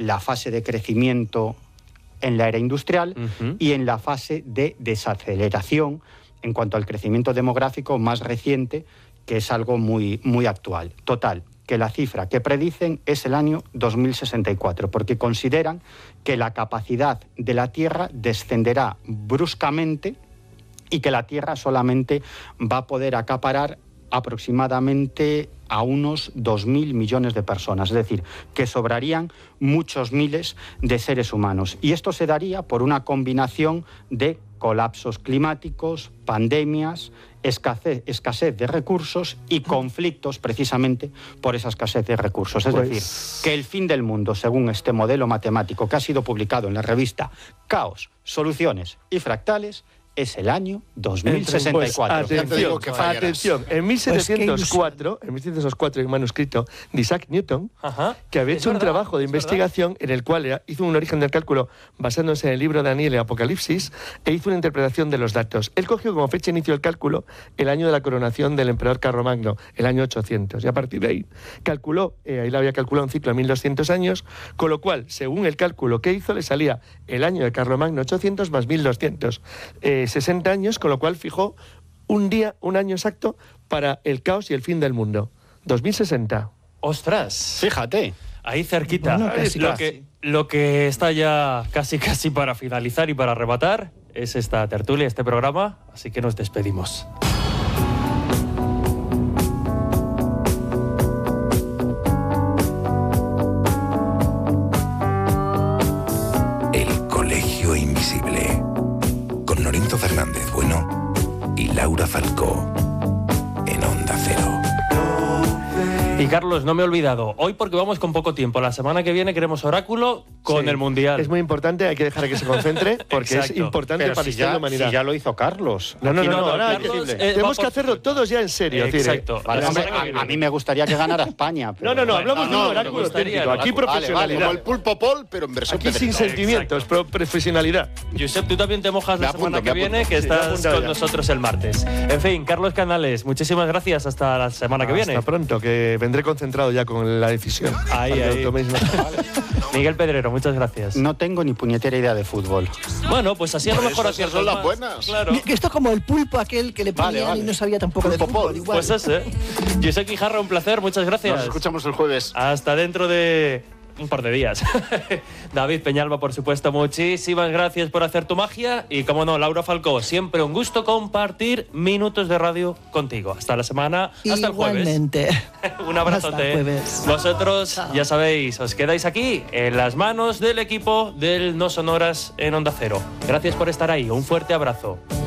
la fase de crecimiento en la era industrial y en la fase de desaceleración en cuanto al crecimiento demográfico más reciente, que es algo muy, muy actual. Total, que la cifra que predicen es el año 2064, porque consideran que la capacidad de la Tierra descenderá bruscamente y que la Tierra solamente va a poder acaparar aproximadamente a unos 2.000 millones de personas, es decir, que sobrarían muchos miles de seres humanos. Y esto se daría por una combinación de colapsos climáticos, pandemias, escasez de recursos y conflictos precisamente por esa escasez de recursos. Es decir, que el fin del mundo, según este modelo matemático que ha sido publicado en la revista Caos, Soluciones y Fractales, es el año 2064. Pues, atención, en 1704, hay un manuscrito de Isaac Newton, que había hecho un trabajo de investigación en el cual hizo un origen del cálculo basándose en el libro de Daniel y Apocalipsis, e hizo una interpretación de los datos. Él cogió como fecha de inicio del cálculo el año de la coronación del emperador Carlomagno, el año 800, y a partir de ahí calculó, ahí le había calculado un ciclo de 1200 años, con lo cual, según el cálculo que hizo, le salía el año de Carlomagno 800 más 1200. 60 años, con lo cual fijó un año exacto para el caos y el fin del mundo. 2060. ¡Ostras! Fíjate. Ahí cerquita. Bueno, casi. Lo que está ya casi para finalizar y para arrebatar es esta tertulia, este programa, así que nos despedimos. El Colegio Invisible, con Norinto Fernández Bueno y Laura Falcó, en Onda Cero. Y Carlos, no me he olvidado, hoy porque vamos con poco tiempo, la semana que viene queremos oráculo con el Mundial. Es muy importante, hay que dejar que se concentre, porque es importante para la historia de la humanidad. Si ya lo hizo Carlos. No, ahora Carlos, tenemos que hacerlo todos ya en serio. Exacto. Vale, hombre, a mí me gustaría que ganara España. Pero... No, hablamos de un oráculo auténtico. Aquí profesionalidad. Como el Pulpo Pol, pero en versión Aquí sin sentimientos, profesionalidad. Josep, tú también te mojas la semana que viene, que estás con nosotros el martes. En fin, Carlos Canales, muchísimas gracias. Hasta la semana que viene. Hasta pronto, que vendré concentrado ya con la decisión. Ahí. Miguel Pedrero, muchas gracias. No tengo ni puñetera idea de fútbol. Bueno, pues así a lo mejor esas son las buenas. Claro. Esto es como el pulpo aquel que le ponían y no sabía tampoco de fútbol. Igual. Pues ese. Josep Guijarro, un placer, muchas gracias. Nos escuchamos el jueves. Hasta dentro de un par de días. David Peñalba, por supuesto, muchísimas gracias por hacer tu magia. Y como no, Laura Falcó, siempre un gusto compartir minutos de radio contigo. Hasta la semana, hasta el jueves. Igualmente. Un abrazote. Hasta el jueves. Vosotros, Chao. ya sabéis, os quedáis aquí en las manos del equipo del No Sonoras en Onda Cero. Gracias por estar ahí. Un fuerte abrazo.